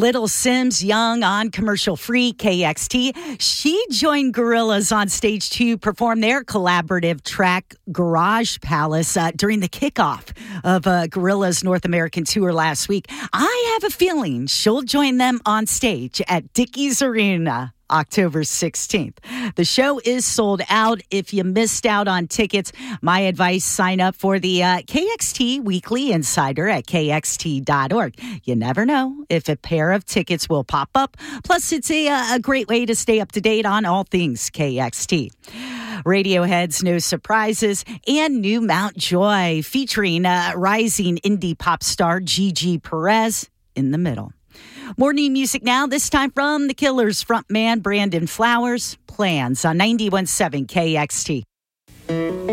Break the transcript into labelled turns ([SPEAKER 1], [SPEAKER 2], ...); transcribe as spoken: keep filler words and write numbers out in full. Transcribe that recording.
[SPEAKER 1] Little Sims Young on commercial-free K X T. She joined Gorillaz on stage to perform their collaborative track Garage Palace uh, during the kickoff of uh, Gorillaz North American tour last week. I have a feeling she'll join them on stage at Dickies Arena October sixteenth. The show is sold out. If you missed out on tickets, my advice, sign up for the uh, K X T Weekly Insider at K X T dot org. You never know if a pair of tickets will pop up. Plus, it's a, a great way to stay up to date on all things K X T. Radiohead's No Surprises and New Mount Joy featuring uh, rising indie pop star Gigi Perez in the middle. Morning music now, this time from The Killers frontman Brandon Flowers. Plans on ninety-one point seven K X T.